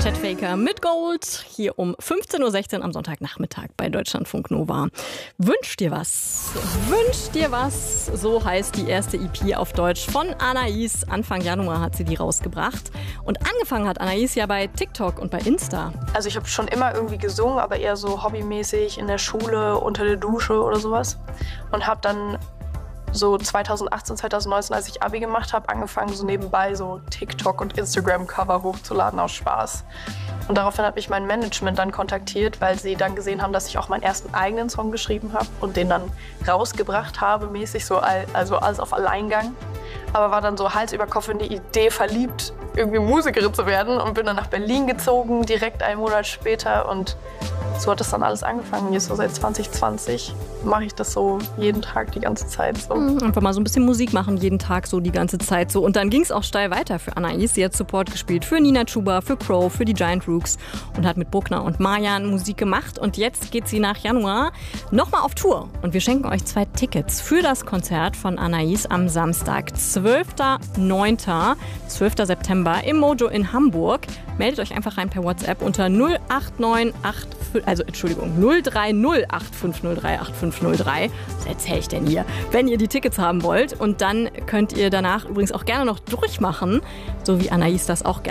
Chet Faker mit Gold, hier um 15.16 Uhr am Sonntagnachmittag bei Deutschlandfunk Nova. Wünsch dir was, so heißt die erste EP auf Deutsch von Anais. Anfang Januar hat sie die rausgebracht. Und angefangen hat Anais ja bei TikTok und bei Insta. Also ich habe schon immer irgendwie gesungen, aber eher so hobbymäßig in der Schule, unter der Dusche oder sowas. Und habe dann so 2018, 2019, als ich Abi gemacht habe, angefangen so nebenbei so TikTok und Instagram-Cover hochzuladen aus Spaß. Und daraufhin hat mich mein Management dann kontaktiert, weil sie dann gesehen haben, dass ich auch meinen ersten eigenen Song geschrieben habe und den dann rausgebracht habe, mäßig so, also alles auf Alleingang. Aber war dann so Hals über Kopf in die Idee verliebt, irgendwie Musikerin zu werden und bin dann nach Berlin gezogen, direkt einen Monat später. Und so hat das dann alles angefangen. Jetzt so seit 2020 mache ich das so jeden Tag, die ganze Zeit so. Einfach mal so ein bisschen Musik machen, jeden Tag so die ganze Zeit so. Und dann ging es auch steil weiter für Anais. Sie hat Support gespielt für Nina Chuba, für Crow, für die Giant Rooks und hat mit Bruckner und Marjan Musik gemacht. Und jetzt geht sie nach Januar nochmal auf Tour. Und wir schenken euch 2 Tickets für das Konzert von Anais am Samstag, 12.09., 12. September im Mojo in Hamburg. Meldet euch einfach rein per WhatsApp unter 0308503. Was erzähle ich denn hier? Wenn ihr die Tickets haben wollt. Und dann könnt ihr danach übrigens auch gerne noch durchmachen, so wie Anais das auch gerne